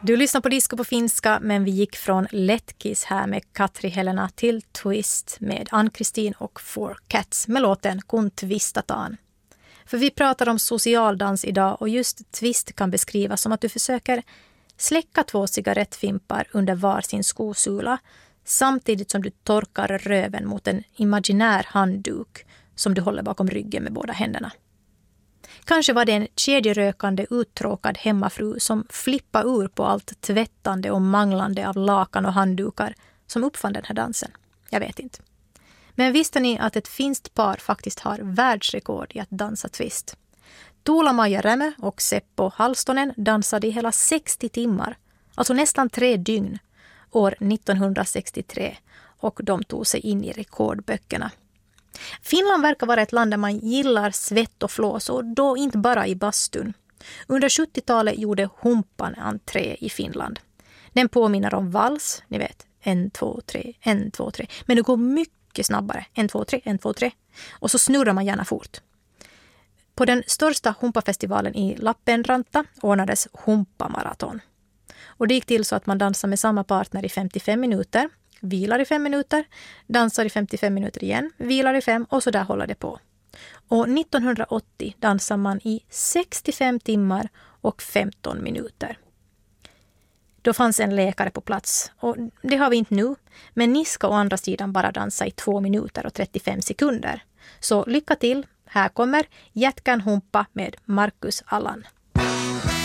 Du lyssnar på Disco på finska, men vi gick från Lättkis här med Katri Helena till Twist med Ann-Kristin och Four Cats med låten Kun twistataan. För vi pratar om socialdans idag och just twist kan beskrivas som att du försöker släcka 2 cigarettfimpar under varsin skosula samtidigt som du torkar röven mot en imaginär handduk som du håller bakom ryggen med båda händerna. Kanske var det en kedjerökande, uttråkad hemmafru som flippade ur på allt tvättande och manglande av lakan och handdukar som uppfann den här dansen. Jag vet inte. Men visste ni att ett finskt par faktiskt har världsrekord i att dansa twist? Tuula-Maija Rämö och Seppo Halstonen dansade i hela 60 timmar, alltså nästan 3 dygn, år 1963 och de tog sig in i rekordböckerna. Finland verkar vara ett land där man gillar svett och flås och då inte bara i bastun. Under 70-talet gjorde humpan entré i Finland. Den påminner om vals, ni vet, 1, 2, 3, 1, 2, 3. Men det går mycket snabbare, 1, 2, 3, 1, 2, 3. Och så snurrar man gärna fort. På den största humpafestivalen i Lappeenranta ordnades humpamaraton. Och det gick till så att man dansar med samma partner i 55 minuter. Vilar i 5 minuter, dansar i 55 minuter igen, vilar i 5 och så där håller det på. Och 1980 dansar man i 65 timmar och 15 minuter. Då fanns en läkare på plats och det har vi inte nu, men ni ska å andra sidan bara dansa i 2 minuter och 35 sekunder. Så lycka till, här kommer Jätkän humpa med Marcus Allan.